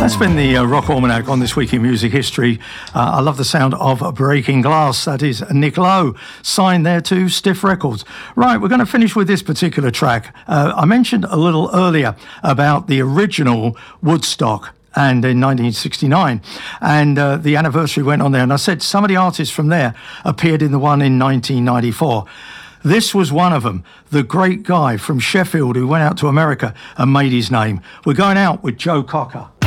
That's been the Rock Almanac on This Week in Music History. I love the sound of Breaking Glass. That is Nick Lowe, signed there to Stiff Records. Right, we're going to finish with this particular track. I mentioned a little earlier about the original Woodstock, and in 1969, and the anniversary went on there, and I said some of the artists from there appeared in the one in 1994. This was one of them, the great guy from Sheffield who went out to America and made his name. We're going out with Joe Cocker.